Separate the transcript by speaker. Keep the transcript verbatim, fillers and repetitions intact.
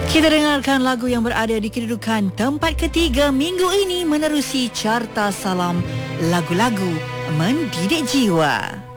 Speaker 1: Kita dengarkan lagu yang berada di kedudukan tempat ketiga minggu ini menerusi Carta Salam Lagu-Lagu Mendidik Jiwa.